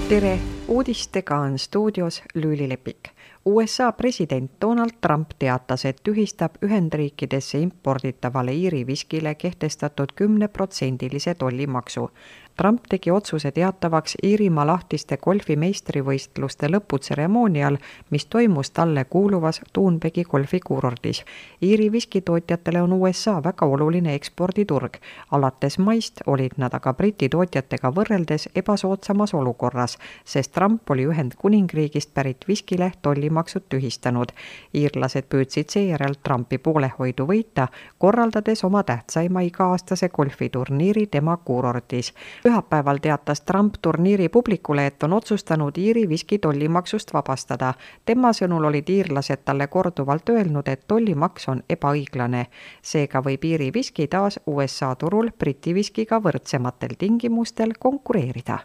Tere! Uudistega on stuudios Lüüli Lepik. USA president Donald Trump teatas, et tühistab Ühendriikidesse imporditavale Iiri viskile kehtestatud 10% tollimaksu. Trump tegi otsuse teatavaks Iirimaa lahtiste golfi meistrivõistluste lõputseremoonial, mis toimus talle kuuluvas Thornbegi golfikuurordis. Iiri viskitootjatele on USA väga oluline eksporditurg. Alates maist olid nad aga Briti tootjatega võrreldes ebasoodsamas olukorras, sest Trump oli Ühendkuningriigist pärit viskile tollimaksud tühistanud. Iirlased püüdsid seejärel Trumpi poolehoidu võita, korraldades oma tähtsaima iga-aastase golfiturniiri tema kuurordis. Pühapäeval teatas Trump turniiri publikule, et on otsustanud Iiri viski tollimaksust vabastada. Tema sõnul olid iirlased talle korduvalt öelnud, et tollimaks on ebaõiglane. Seega võib Iiri viski taas USA turul Briti viskiga võrdsematel tingimustel konkureerida.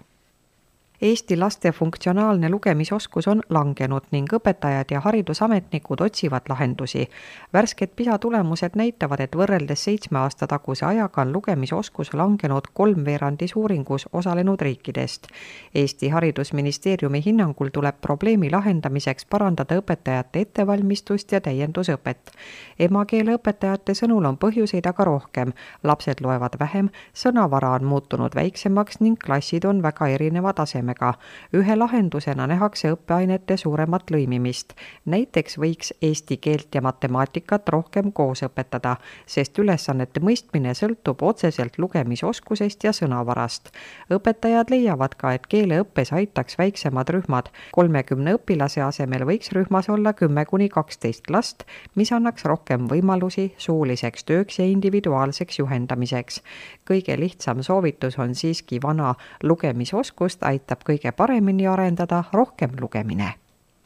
Eesti laste funktsionaalne lugemisoskus on langenud ning õpetajad ja haridusametnikud otsivad lahendusi. Värsked PISA tulemused näitavad, et võrreldes 7 aasta taguse ajaga on lugemisoskus langenud 3/4 uuringus osalenud riikidest. Eesti haridusministeeriumi hinnangul tuleb probleemi lahendamiseks parandada õpetajate ettevalmistust ja täiendusõpet. Emakeeleõpetajate sõnul on põhjuseid aga rohkem. Lapsed loevad vähem, sõnavara on muutunud väiksemaks ning klassid on väga erineva tasemega. Ühe lahendusena nähakse õppeainete suuremat lõimimist. Näiteks võiks eesti keelt ja matemaatikat rohkem koos õpetada, sest ülesannete mõistmine sõltub otseselt lugemisoskusest ja sõnavarast. Õpetajad leiavad ka, et keeleõppes aitaks väiksemad rühmad. 30 õpilase asemel võiks rühmas olla 10–12 last, mis annaks rohkem võimalusi suuliseks tööks ja individuaalseks juhendamiseks. Kõige lihtsam soovitus on siiski vana: lugemisoskust aitab kõige paremini arendada rohkem lugemine.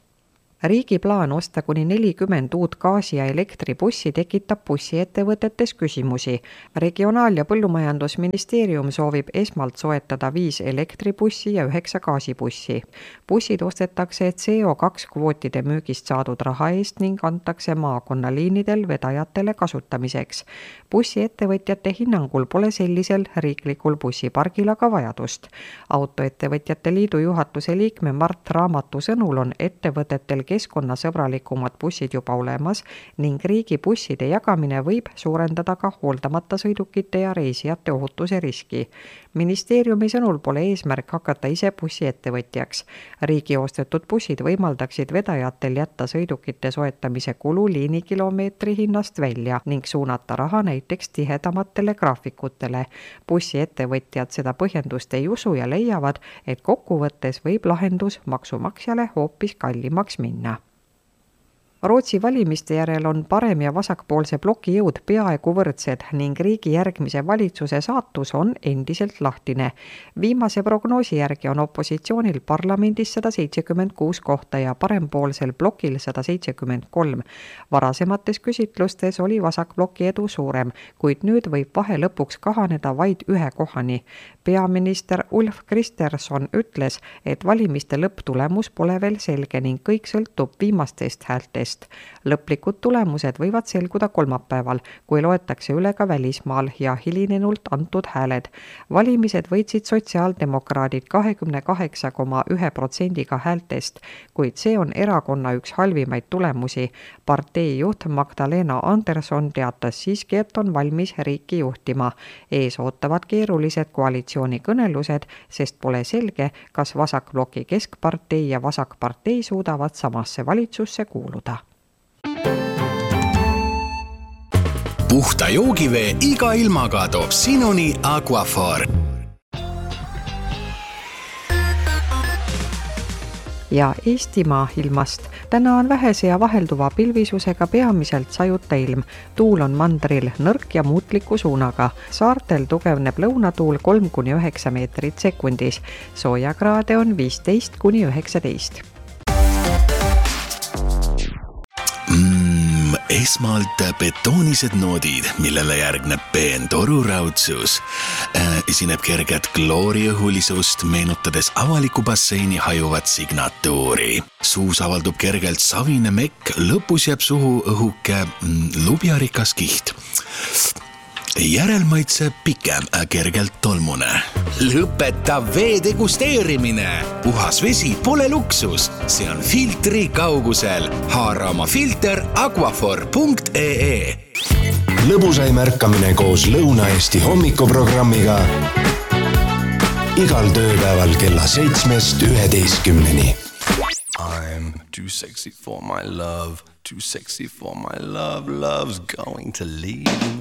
Riigi plaan osta kuni 40 uut gaasi- ja elektribussi tekitab bussiettevõtetes küsimusi. Regionaal- ja põllumajandusministeerium soovib esmalt soetada 5 elektribussi ja 9 gaasibussi. Bussid ostetakse CO2-kvootide müügist saadud raha eest ning antakse maakonnaliinidel vedajatele kasutamiseks. Bussiettevõtjate hinnangul pole sellisel riiklikul bussipargil aga vajadust. Autoettevõtjate liidu juhatuse liikme Mart Raamatu sõnul on ettevõtetel keskkonnasõbralikumad bussid juba olemas ning riigi busside jagamine võib suurendada ka hooldamata sõidukite ja reisijate ohutuse riski. Ministeeriumi sõnul pole eesmärk hakata ise bussiettevõtjaks. Riigi ostetud bussid võimaldaksid vedajatel jätta sõidukite soetamise kulu liinikilomeetri hinnast välja ning suunata raha näiteks tihedamatele graafikutele. Bussiettevõtjad seda põhjendust ei usu ja leiavad, et kokkuvõttes võib lahendus maksumaksjale hoopis kallimaks minna. Rootsi valimiste järel on parem- ja vasakpoolse bloki jõud peaaegu võrdsed ning riigi järgmise valitsuse saatus on endiselt lahtine. Viimase prognoosi järgi on opositsioonil parlamendis 176 kohta ja parempoolsel blokil 173. Varasemates küsitlustes oli vasakbloki edu suurem, kuid nüüd võib vahe lõpuks kahaneda vaid 1 kohani. Peaminister Ulf Kristersson ütles, et valimiste lõpptulemus pole veel selge ning kõik sõltub viimastest häältest. Lõplikud tulemused võivad selguda kolmapäeval, kui loetakse üle ka välismaal ja hilinenult antud hääled. Valimised võitsid sotsiaaldemokraadid 28,1% häältest, kuid see on erakonna üks halvimaid tulemusi. Partei juht Magdalena Andersson teatas siiski, et on valmis riiki juhtima. Ees ootavad keerulised koalitsioonikõnelused, sest pole selge, kas vasakbloki keskpartei ja vasakpartei suudavad samasse valitsusse kuuluda. Puhta joogivee iga ilmaga toob sinuni Aquaphor. Ja Eestimaa ilmast. Täna on vähese ja vahelduva pilvisusega peamiselt sajuta ilm. Tuul on mandril nõrk ja muutliku suunaga. Saartel tugevneb lõunatuul 3–9 meetrit sekundis. Soojakraade on 15–19. Esmalt betoonised noodid, millele järgneb peen toruraudsus. Esineb kerget klooriõhulisust, meenutades avaliku basseini hajuvat signatuuri. Suus avaldub kergelt savine mekk, lõpus jääb suhu õhuke lubjarikas kiht. järelmaitse pikem, kergelt tolmune. Lõpeta vee degusteerimine. Puhas vesi pole luksus, see on filtri kaugusel. Haara oma filter aquafor.ee. Lõbusai märkamine koos Lõuna-Eesti hommikuprogrammiga igal tööpäeval kella 7-11. I'm too sexy for my love, too sexy for my love, love's going to leave.